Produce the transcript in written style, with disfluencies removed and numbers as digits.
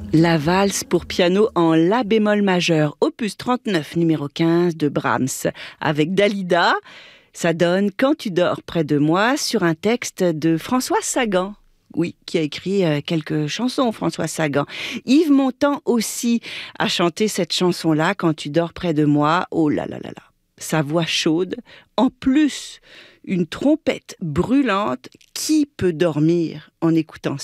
La valse pour piano en la bémol majeur, opus 39, numéro 15 de Brahms, avec Dalida. Ça donne Quand tu dors près de moi, sur un texte de François Sagan. Oui, qui a écrit quelques chansons, François Sagan. Yves Montand aussi a chanté cette chanson-là, Quand tu dors près de moi. Oh là là là là. Sa voix chaude, en plus une trompette brûlante. Qui peut dormir en écoutant ça ?